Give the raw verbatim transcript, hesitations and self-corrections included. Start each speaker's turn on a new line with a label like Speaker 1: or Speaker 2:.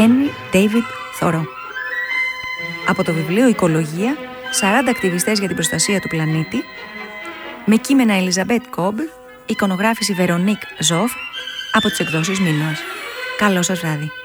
Speaker 1: Henry David Thoreau. Από το βιβλίο «Οικολογία, σαράντα ακτιβιστές για την προστασία του πλανήτη», με κείμενα Ελιζαμπέτ Κόμπλ, εικονογράφηση Βερονίκ Ζόφ, από τις εκδόσεις Μίνωας. Καλό σας βράδυ.